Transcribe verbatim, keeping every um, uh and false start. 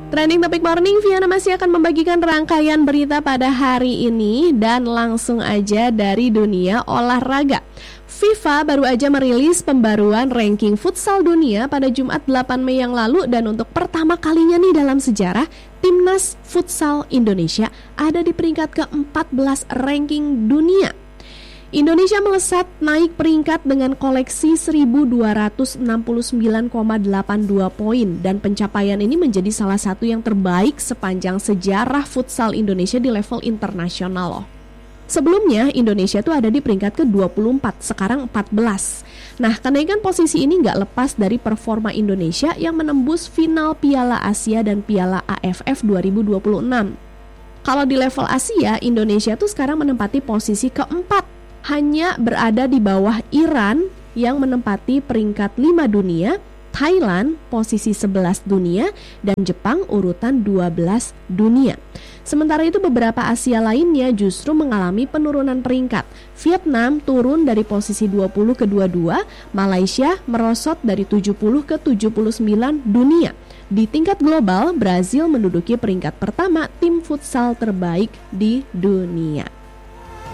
Trending Topic Morning, Viana masih akan membagikan rangkaian berita pada hari ini dan langsung aja dari dunia olahraga. FIFA baru aja merilis pembaruan ranking futsal dunia pada Jumat delapan Mei yang lalu dan untuk pertama kalinya nih dalam sejarah, Timnas Futsal Indonesia ada di peringkat ke empat belas ranking dunia. Indonesia melesat naik peringkat dengan koleksi seribu dua ratus enam puluh sembilan koma delapan dua poin dan pencapaian ini menjadi salah satu yang terbaik sepanjang sejarah futsal Indonesia di level internasional loh. Sebelumnya Indonesia tuh ada di peringkat ke dua puluh empat, sekarang empat belas. Nah, kenaikan posisi ini nggak lepas dari performa Indonesia yang menembus final Piala Asia dan Piala A F F dua ribu dua puluh enam. Kalau di level Asia, Indonesia tuh sekarang menempati posisi keempat, hanya berada di bawah Iran yang menempati peringkat lima dunia, Thailand posisi sebelas dunia, dan Jepang urutan dua belas dunia. Sementara itu beberapa Asia lainnya justru mengalami penurunan peringkat. Vietnam turun dari posisi dua puluh ke dua puluh dua, Malaysia merosot dari tujuh puluh ke tujuh puluh sembilan dunia. Di tingkat global, Brazil menduduki peringkat pertama tim futsal terbaik di dunia.